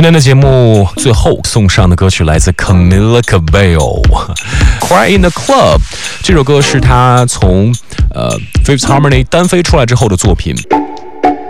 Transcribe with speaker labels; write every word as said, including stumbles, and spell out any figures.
Speaker 1: 今天的节目最后送上的歌曲来自 Camila Cabello Cry in the Club。 这首歌是他从呃 Fifth Harmony 单飞出来之后的作品，